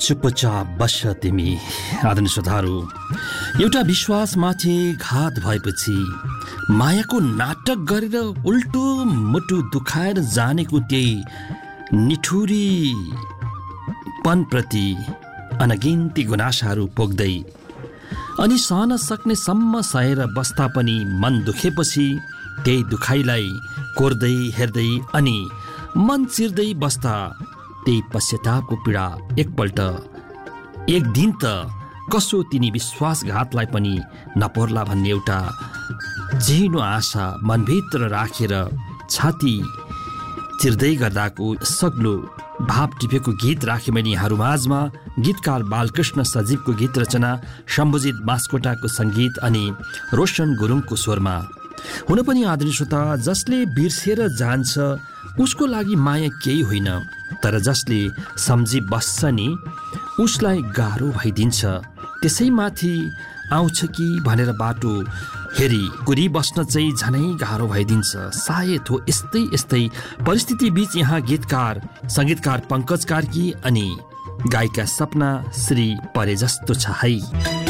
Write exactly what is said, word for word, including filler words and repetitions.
चुपचाप बस्छ तिमी। आदरणीय श्रोताहरू, एउटा विश्वासमाथि घात भएपछि मायाको नाटक गरेर उल्टो मुटु दुखाएर जानेको त्यही निठुरीपनप्रति अनगिन्ती गुनासाहरू पोख्दै अनि सहन सक्ने सम्म सहेर बस्दा पनि मन दुखेपछि त्यही दुखाइलाई कोर्दै हेर्दै अनि मन चिर्दै बस्दा त्यही पश्चातापको पीडा एकपल्ट एक दिन त कसो तिनी विश्वासघातलाई पनि नपर्ला भन्ने एउटा जीर्णो आशा मनभित्र राखेर छाती चिर्दै गर्दाको सग्लो भाव टिपेको गीत राखे मैले यहाँहरू माझमा। गीतकार बालकृष्ण सजीवको गीत रचना, शम्भुजित बास्कोटाको सङ्गीत अनि रोशन गुरुङको स्वरमा। हुन पनि आदरणीय श्रोता, जसले बिर्सेर जान्छ उसको लागि माया केही होइन, तर जसले सम्झी बस्छ नि उसलाई गाह्रो भइदिन्छ। त्यसैमाथि आउँछ कि भनेर बाटो हेरी कुरी बस्न चाहिँ झनै गाह्रो भइदिन्छ। सायद हो यस्तै यस्तै परिस्थिति बीच यहाँ गीतकार सङ्गीतकार पङ्कज कार्की अनि गायिका सपना श्री परे जस्तो छ है।